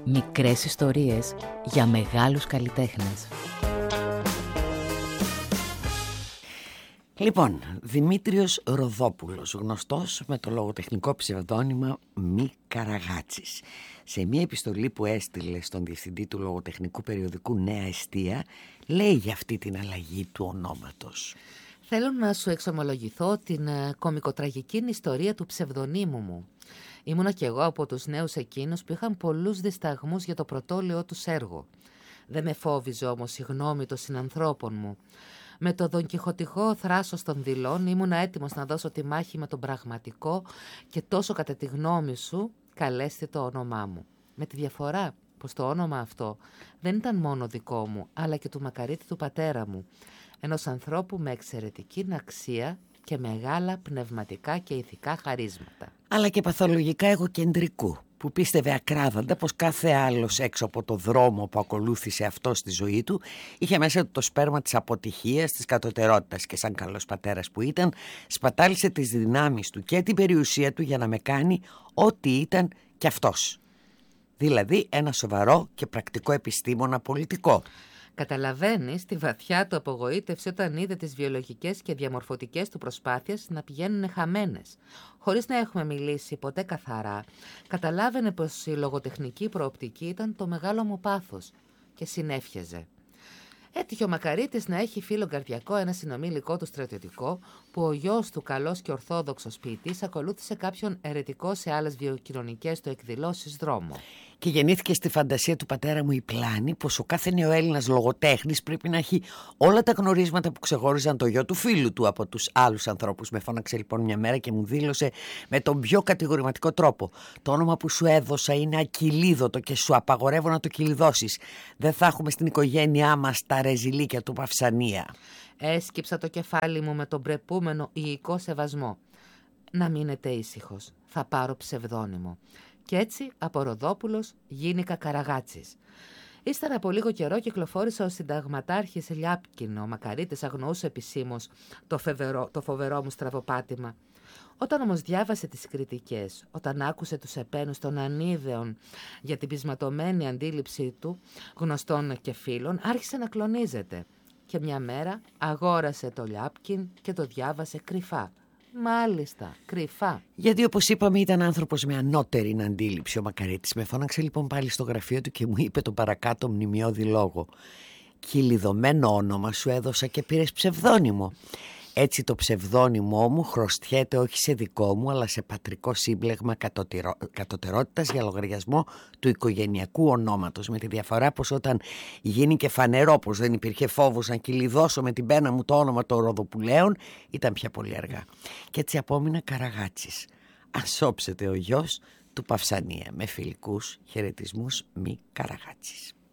Μικρές ιστορίες για μεγάλους καλλιτέχνες. Λοιπόν, Δημήτριος Ροδόπουλος, γνωστός με το λογοτεχνικό ψευδόνυμα Μη Καραγάτσης. Σε μια επιστολή που έστειλε στον διευθυντή του λογοτεχνικού περιοδικού Νέα Εστία, λέει για αυτή την αλλαγή του ονόματος. Θέλω να σου εξομολογηθώ την κωμικοτραγική ιστορία του ψευδονύμου μου. Ήμουνα κι εγώ από τους νέους εκείνους που είχαν πολλούς δισταγμούς για το πρωτόλαιό τους έργο. Δεν με φόβιζε όμως η γνώμη των συνανθρώπων μου. Με το δονκιχωτικό θράσος των δειλών ήμουνα έτοιμος να δώσω τη μάχη με τον πραγματικό και τόσο κατά τη γνώμη σου καλέστη το όνομά μου. Με τη διαφορά πως το όνομα αυτό δεν ήταν μόνο δικό μου, αλλά και του μακαρίτη του πατέρα μου, ενός ανθρώπου με εξαιρετική αξία και μεγάλα πνευματικά και ηθικά χαρίσματα. Αλλά και παθολογικά εγωκεντρικού, που πίστευε ακράδαντα πως κάθε άλλος έξω από το δρόμο που ακολούθησε αυτό στη ζωή του είχε μέσα του το σπέρμα της αποτυχίας, της κατωτερότητας, και σαν καλός πατέρας που ήταν σπατάλησε τις δυνάμεις του και την περιουσία του για να με κάνει ό,τι ήταν κι αυτός. Δηλαδή ένα σοβαρό και πρακτικό επιστήμονα πολιτικό. Καταλαβαίνεις τη βαθιά του απογοήτευση όταν είδε τις βιολογικές και διαμορφωτικές του προσπάθειες να πηγαίνουν χαμένες. Χωρίς να έχουμε μιλήσει ποτέ καθαρά, καταλάβαινε πως η λογοτεχνική προοπτική ήταν το μεγάλο μου πάθος και συνέφιαζε. Έτυχε ο Μακαρίτης να έχει φίλο καρδιακό ένα συνομήλικό του στρατιωτικό, που ο γιος του, καλός και ορθόδοξος ποιητής, ακολούθησε κάποιον αιρετικό σε άλλες βιοκοινωνικές του εκδηλώσεις δρόμο. Και γεννήθηκε στη φαντασία του πατέρα μου η πλάνη πως ο κάθε νεοέλληνας λογοτέχνης πρέπει να έχει όλα τα γνωρίσματα που ξεχώριζαν το γιο του φίλου του από τους άλλους ανθρώπους. Με φώναξε λοιπόν μια μέρα και μου δήλωσε με τον πιο κατηγορηματικό τρόπο: το όνομα που σου έδωσα είναι ακυλίδωτο και σου απαγορεύω να το κυλιδώσεις. Δεν θα έχουμε στην οικογένειά μας τα ρεζιλίκια του Παυσανία. Έσκυψα το κεφάλι μου με τον πρεπούμενο ηικό σεβασμό. Να μείνετε ήσυχος, θα πάρω ψευδόνυμο. Και έτσι από Ροδόπουλος γίνηκα Καραγάτσης. Ύστερα από λίγο καιρό κυκλοφόρησε ο συνταγματάρχης Λιάπκιν. Ο Μακαρίτης αγνοούσε επισήμως το φοβερό μου στραβοπάτημα. Όταν όμως διάβασε τις κριτικές, όταν άκουσε τους επένους των ανίδεων για την πεισματωμένη αντίληψή του, γνωστών και φίλων, άρχισε να κλονίζεται. Και μια μέρα αγόρασε το Λιάπκιν και το διάβασε κρυφά. Μάλιστα, κρυφά. Γιατί όπως είπαμε ήταν άνθρωπος με ανώτερη αντίληψη ο Μακαρίτης. Με φώναξε λοιπόν πάλι στο γραφείο του και μου είπε τον παρακάτω μνημειώδη λόγο: κυλιδωμένο όνομα σου έδωσα και πήρες ψευδόνυμο. Έτσι το ψευδόνυμό μου χρωστιέται όχι σε δικό μου, αλλά σε πατρικό σύμπλεγμα κατωτερότητας για λογαριασμό του οικογενειακού ονόματος, με τη διαφορά πως όταν γίνει και φανερό πως δεν υπήρχε φόβος να κυλιδώσω με την πένα μου το όνομα των Ροδοπουλαίων, ήταν πια πολύ αργά. Και έτσι απόμεινα Καραγάτσης. Ασόψεται ο γιος του Παυσανία. Με φιλικούς χαιρετισμούς, Μη Καραγάτσης.